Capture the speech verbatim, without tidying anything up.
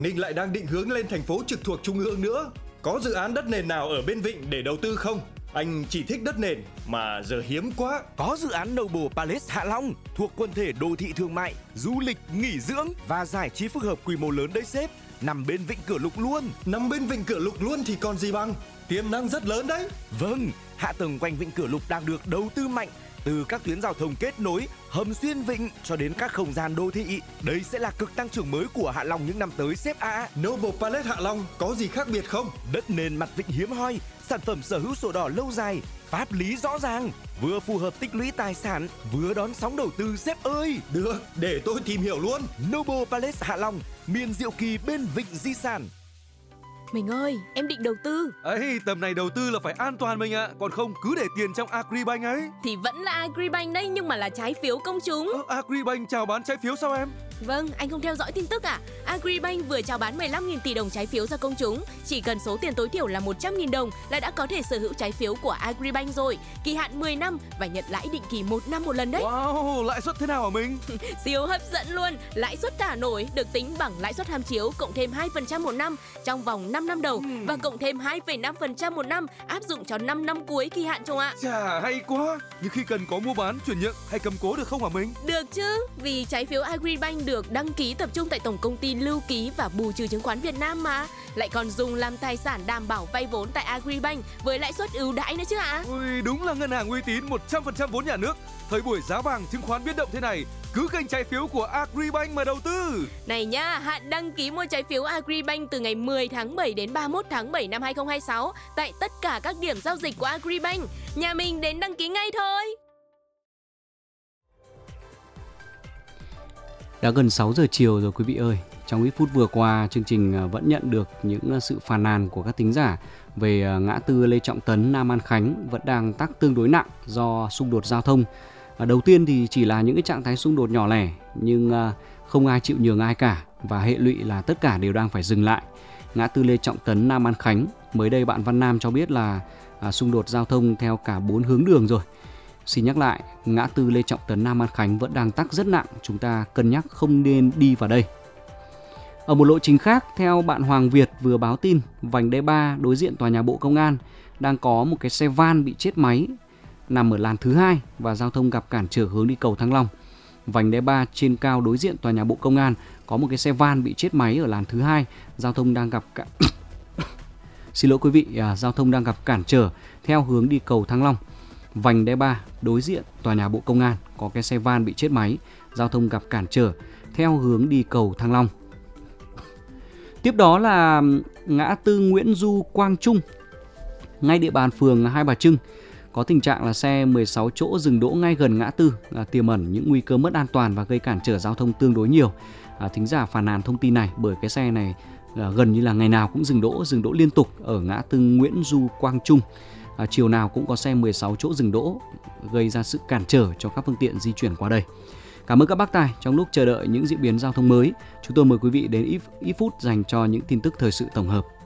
Ninh lại đang định hướng lên thành phố trực thuộc trung ương nữa. Có dự án đất nền nào ở bên Vịnh để đầu tư không? Anh chỉ thích đất nền mà giờ hiếm quá. Có dự án Noble Palace Hạ Long thuộc quần thể đô thị thương mại, du lịch, nghỉ dưỡng và giải trí phức hợp quy mô lớn đấy sếp. Nằm bên Vịnh Cửa Lục luôn. Nằm bên Vịnh Cửa Lục luôn thì còn gì bằng. Tiềm năng rất lớn đấy. Vâng, hạ tầng quanh Vịnh Cửa Lục đang được đầu tư mạnh. Từ các tuyến giao thông kết nối, hầm xuyên vịnh cho đến các không gian đô thị. Đây sẽ là cực tăng trưởng mới của Hạ Long những năm tới sếp ạ. Noble Palace Hạ Long có gì khác biệt không? Đất nền mặt vịnh hiếm hoi, sản phẩm sở hữu sổ đỏ lâu dài, pháp lý rõ ràng, vừa phù hợp tích lũy tài sản, vừa đón sóng đầu tư sếp ơi. Được, để tôi tìm hiểu luôn. Noble Palace Hạ Long, miền diệu kỳ bên vịnh di sản. Mình ơi, em định đầu tư. Ấy, tầm này đầu tư là phải an toàn mình ạ, còn không cứ để tiền trong Agribank ấy. Thì vẫn là Agribank đấy, nhưng mà là trái phiếu công chúng. Ờ, Agribank chào bán trái phiếu sao em? Vâng, anh không theo dõi tin tức à? Agribank vừa chào bán mười lăm nghìn tỷ đồng trái phiếu ra công chúng. Chỉ cần số tiền tối thiểu là một trăm nghìn đồng là đã có thể sở hữu trái phiếu của Agribank rồi. Kỳ hạn mười năm và nhận lãi định kỳ một năm một lần đấy. Wow, lãi suất thế nào hả mình? Siêu hấp dẫn luôn. Lãi suất thả nổi được tính bằng lãi suất tham chiếu cộng thêm hai phần trăm một năm trong vòng năm năm đầu uhm. và cộng thêm hai phẩy năm phần trăm một năm áp dụng cho năm năm cuối kỳ hạn chung ạ. Chà, hay quá. Nhưng khi cần có mua bán, chuyển nhượng hay cầm cố được không hả mình? Được chứ, vì trái phiếu Agribank được đăng ký tập trung tại Tổng công ty Lưu ký và Bù trừ chứng khoán Việt Nam mà. Lại còn dùng làm tài sản đảm bảo vay vốn tại Agribank với lãi suất ưu đãi nữa chứ ạ. À? Ui, đúng là ngân hàng uy tín một trăm phần trăm vốn nhà nước. Thời buổi giá vàng chứng khoán biến động thế này, cứ kênh trái phiếu của Agribank mà đầu tư. Này nha, hạn đăng ký mua trái phiếu Agribank từ ngày mười tháng bảy đến ba mươi mốt tháng bảy năm hai không hai sáu tại tất cả các điểm giao dịch của Agribank. Nhà mình đến đăng ký ngay thôi. Đã gần sáu giờ chiều rồi quý vị ơi. Trong ít phút vừa qua, chương trình vẫn nhận được những sự phàn nàn của các thính giả về ngã tư Lê Trọng Tấn, Nam An Khánh vẫn đang tắc tương đối nặng do xung đột giao thông. Đầu tiên thì chỉ là những cái trạng thái xung đột nhỏ lẻ, nhưng không ai chịu nhường ai cả và hệ lụy là tất cả đều đang phải dừng lại. Ngã tư Lê Trọng Tấn, Nam An Khánh, mới đây bạn Văn Nam cho biết là xung đột giao thông theo cả bốn hướng đường rồi. Xin nhắc lại, ngã tư Lê Trọng Tấn, Nam An Khánh vẫn đang tắc rất nặng, chúng ta cân nhắc không nên đi vào đây. Ở một lộ trình khác, theo bạn Hoàng Việt vừa báo tin, vành đai ba đối diện tòa nhà Bộ Công an đang có một cái xe van bị chết máy nằm ở làn thứ hai và giao thông gặp cản trở hướng đi cầu Thăng Long. Vành đai ba trên cao đối diện tòa nhà Bộ Công an có một cái xe van bị chết máy ở làn thứ hai, giao thông đang gặp cản... Xin lỗi quý vị, à, giao thông đang gặp cản trở theo hướng đi cầu Thăng Long. Vành đai ba đối diện tòa nhà Bộ Công an có cái xe van bị chết máy, giao thông gặp cản trở theo hướng đi cầu Thăng Long. Tiếp đó là ngã tư Nguyễn Du Quang Trung, ngay địa bàn phường Hai Bà Trưng, có tình trạng là xe mười sáu chỗ dừng đỗ ngay gần ngã tư, là tiềm ẩn những nguy cơ mất an toàn và gây cản trở giao thông tương đối nhiều. À, thính giả phàn nàn thông tin này bởi cái xe này à, gần như là ngày nào cũng dừng đỗ, dừng đỗ liên tục ở ngã tư Nguyễn Du Quang Trung. À, chiều nào cũng có xe mười sáu chỗ dừng đỗ, gây ra sự cản trở cho các phương tiện di chuyển qua đây. Cảm ơn các bác tài. Trong lúc chờ đợi những diễn biến giao thông mới, chúng tôi mời quý vị đến ít, ít phút dành cho những tin tức thời sự tổng hợp.